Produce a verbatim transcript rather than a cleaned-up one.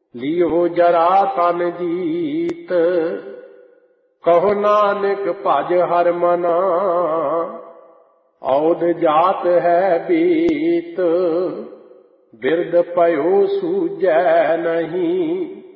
लियो जरा तन जीत। कहो नानक भज हर मना, औध जात है बीत। बिरद पयो सूझै नहीं,